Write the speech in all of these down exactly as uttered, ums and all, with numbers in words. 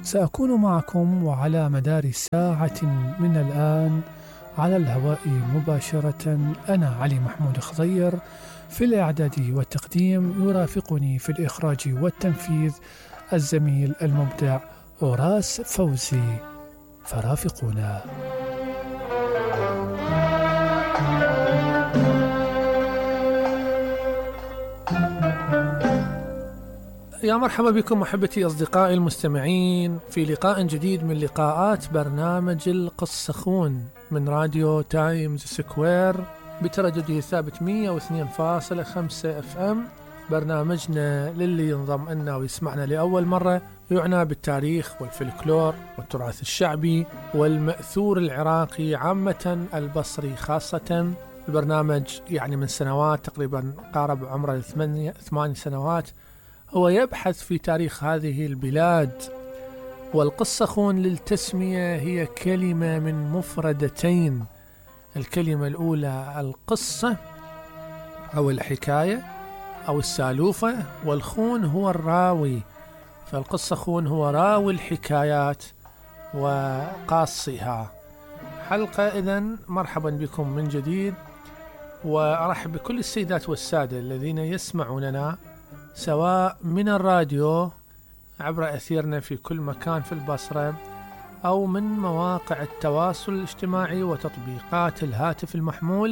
سأكون معكم وعلى مدار ساعة من الآن على الهواء مباشرة. أنا علي محمود خضير في الإعداد والتقديم، يرافقني في الإخراج والتنفيذ الزميل المبدع أوراس فوزي، فرافقونا. يا مرحبا بكم محبتي أصدقائي المستمعين في لقاء جديد من لقاءات برنامج القصخون من راديو تايمز سكوير بتردده الثابت مية واثنين فاصلة خمسة اف ام. برنامجنا للي ينضم لنا ويسمعنا لأول مرة يعنى بالتاريخ والفلكلور والتراث الشعبي والمأثور العراقي عامة، البصري خاصة. البرنامج يعني من سنوات تقريبا قارب عمره الثمانية ثمان سنوات هو يبحث في تاريخ هذه البلاد. والقصخون للتسمية هي كلمة من مفردتين، الكلمة الأولى القصة أو الحكاية أو السالوفة، والخون هو الراوي، فالقصخون هو راوي الحكايات وقاصها. حلقة إذن مرحبا بكم من جديد، وأرحب بكل السيدات والسادة الذين يسمعوننا سواء من الراديو عبر أثيرنا في كل مكان في البصرة، أو من مواقع التواصل الاجتماعي وتطبيقات الهاتف المحمول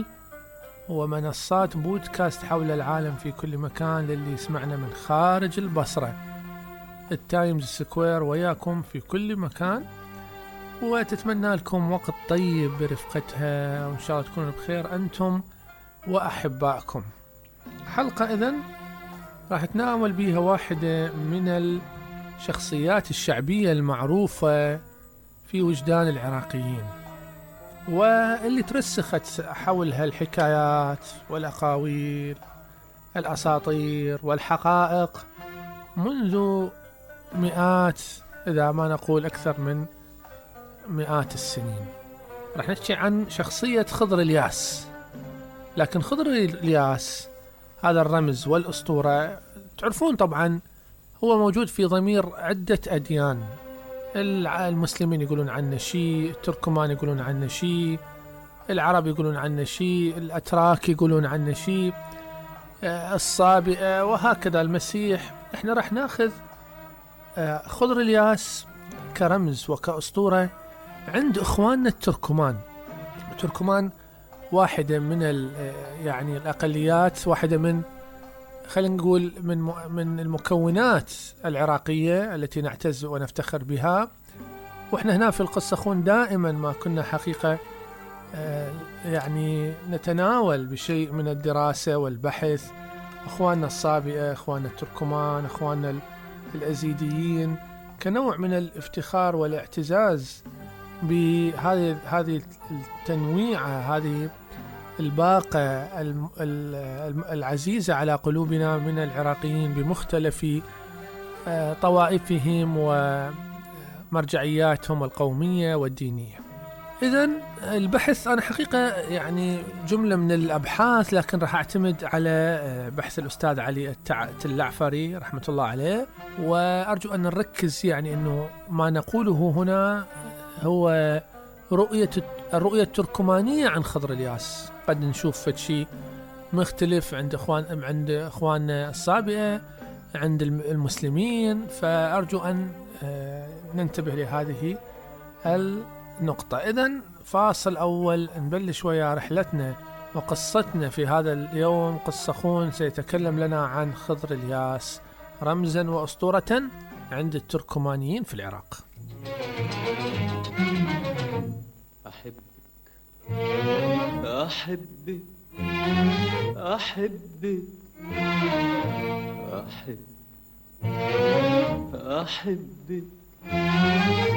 ومنصات بودكاست حول العالم في كل مكان. للي يسمعنا من خارج البصرة، التايمز سكوير وياكم في كل مكان، وتتمنى لكم وقت طيب برفقتها، وإن شاء الله تكونوا بخير أنتم وأحبائكم. حلقة إذن راح نتناول بيها واحدة من الشخصيات الشعبية المعروفة في وجدان العراقيين، واللي ترسخت حولها الحكايات والأقاويل، الأساطير والحقائق منذ مئات، إذا ما نقول أكثر من مئات السنين. راح نحكي عن شخصية خضر الياس. لكن خضر الياس هذا الرمز والأسطورة تعرفون طبعا هو موجود في ضمير عدة أديان. المسلمين يقولون عنه شيء، التركمان يقولون عنه شيء، العرب يقولون عنه شيء، الأتراك يقولون عنه شيء، الصابئة، وهكذا المسيح. احنا راح ناخذ خضر الياس كرمز وكأسطورة عند إخواننا التركمان. التركمان واحدة من يعني الأقليات، واحدة من خلينا نقول من من المكونات العراقية التي نعتز ونفتخر بها. وإحنا هنا في القصخون دائما ما كنا حقيقة يعني نتناول بشيء من الدراسة والبحث. إخواننا الصابئة، إخواننا التركمان، إخواننا الأزيديين، كنوع من الافتخار والاعتزاز بهذه هذه التنويعة، هذه الباقة العزيزة على قلوبنا من العراقيين بمختلف طوائفهم ومرجعياتهم القومية والدينية. إذن البحث أنا حقيقة يعني جملة من الأبحاث، لكن راح أعتمد على بحث الأستاذ علي التلعفري رحمة الله عليه، وأرجو أن نركز يعني أنه ما نقوله هنا هو رؤية الرؤية التركمانية عن خضر الياس. قد نشوف شيء مختلف عند إخوان عند إخواننا الصابئة، عند المسلمين، فأرجو أن ننتبه لهذه النقطة. إذن فاصل أول، نبلش ويا رحلتنا وقصتنا في هذا اليوم. قصخون سيتكلم لنا عن خضر الياس رمزا وأسطورة عند التركمانيين في العراق. أحبك أحبك أحبك أحبك أحبك